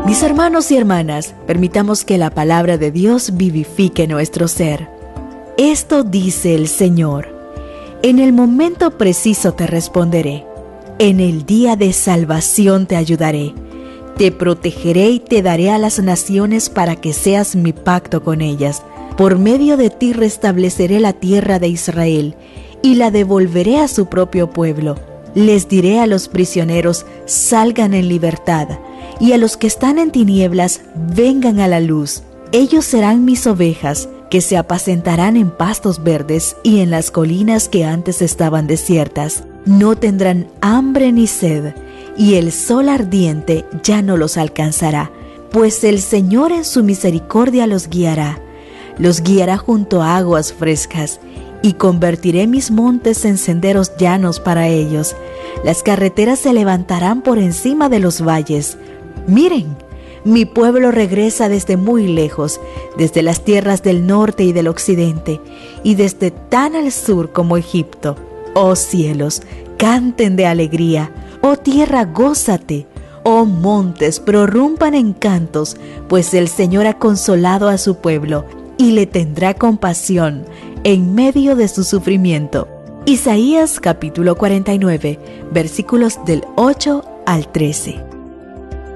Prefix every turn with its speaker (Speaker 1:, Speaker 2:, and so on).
Speaker 1: Mis hermanos y hermanas, permitamos que la palabra de Dios vivifique nuestro ser. Esto dice el Señor: en el momento preciso te responderé, en el día de salvación te ayudaré, te protegeré y te daré a las naciones para que seas mi pacto con ellas. Por medio de ti restableceré la tierra de Israel y la devolveré a su propio pueblo. Les diré a los prisioneros: salgan en libertad, y a los que están en tinieblas, vengan a la luz. Ellos serán mis ovejas, que se apacentarán en pastos verdes y en las colinas que antes estaban desiertas. No tendrán hambre ni sed, y el sol ardiente ya no los alcanzará, pues el Señor en su misericordia los guiará junto a aguas frescas, y convertiré mis montes en senderos llanos para ellos. Las carreteras se levantarán por encima de los valles. Miren, mi pueblo regresa desde muy lejos, desde las tierras del norte y del occidente, y desde tan al sur como Egipto. Oh cielos, canten de alegría. Oh tierra, gózate. Oh montes, prorrumpan en cantos, pues el Señor ha consolado a su pueblo y le tendrá compasión en medio de su sufrimiento. Isaías capítulo 49, versículos del 8 al 13.